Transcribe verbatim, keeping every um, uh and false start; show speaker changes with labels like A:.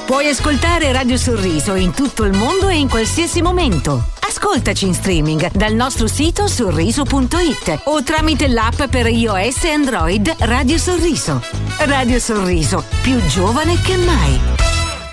A: Puoi ascoltare Radio Sorriso in tutto il mondo e in qualsiasi momento. Ascoltaci in streaming dal nostro sito sorriso punto it o tramite l'app per iOS e Android Radio Sorriso. Radio Sorriso, più giovane che mai.